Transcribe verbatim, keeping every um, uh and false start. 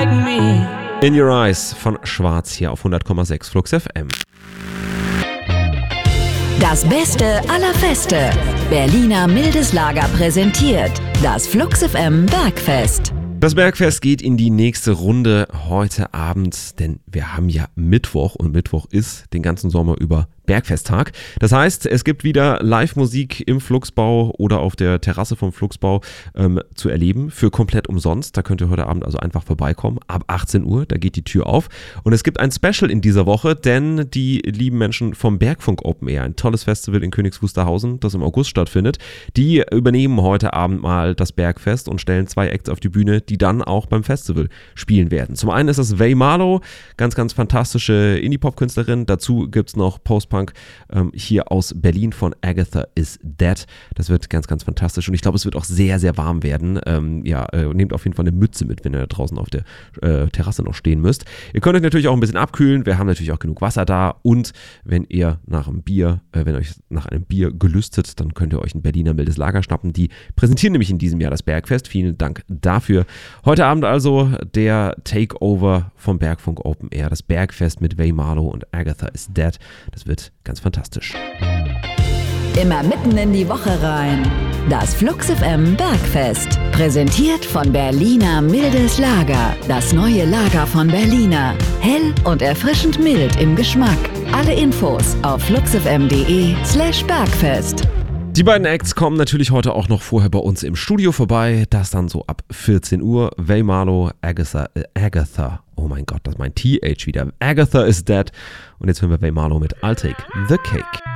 like me. In Your Eyes von Schwarz hier auf hundert Komma sechs Flux F M. Das Beste aller Feste. Berliner Mildes Lager präsentiert das Flux F M Bergfest. Das Bergfest geht in die nächste Runde heute Abend, denn wir haben ja Mittwoch und Mittwoch ist den ganzen Sommer über Bergfesttag. Das heißt, es gibt wieder Live-Musik im Fluxbau oder auf der Terrasse vom Fluxbau ähm, zu erleben für komplett umsonst. Da könnt ihr heute Abend also einfach vorbeikommen. Ab achtzehn Uhr, da geht die Tür auf. Und es gibt ein Special in dieser Woche, denn die lieben Menschen vom Bergfunk Open Air, ein tolles Festival in Königs Wusterhausen, das im August stattfindet, die übernehmen heute Abend mal das Bergfest und stellen zwei Acts auf die Bühne, die dann auch beim Festival spielen werden. Zum einen ist das Vey Marlow, ganz, ganz fantastische Indie-Pop-Künstlerin. Dazu gibt es noch Post Ähm, hier aus Berlin von Agatha is Dead. Das wird ganz, ganz fantastisch und ich glaube, es wird auch sehr, sehr warm werden. Ähm, ja, äh, nehmt auf jeden Fall eine Mütze mit, wenn ihr da draußen auf der äh, Terrasse noch stehen müsst. Ihr könnt euch natürlich auch ein bisschen abkühlen. Wir haben natürlich auch genug Wasser da und wenn ihr nach einem Bier, äh, wenn euch nach einem Bier gelüstet, dann könnt ihr euch ein Berliner Mildes Lager schnappen. Die präsentieren nämlich in diesem Jahr das Bergfest. Vielen Dank dafür. Heute Abend also der Takeover vom Bergfunk Open Air, das Bergfest mit Vey Marlow und Agatha is Dead. Das wird ganz fantastisch. Immer mitten in die Woche rein. Das Flux F M Bergfest. Präsentiert von Berliner Mildes Lager. Das neue Lager von Berliner. Hell und erfrischend mild im Geschmack. Alle Infos auf fluxfm.de slash Bergfest. Die beiden Acts kommen natürlich heute auch noch vorher bei uns im Studio vorbei. Das dann so ab vierzehn Uhr. Vey Marlow, Agatha, äh, Agatha. Oh mein Gott, das ist mein T H wieder. Agatha is Dead. Und jetzt hören wir Vey Marlow mit I'll Take the Cake.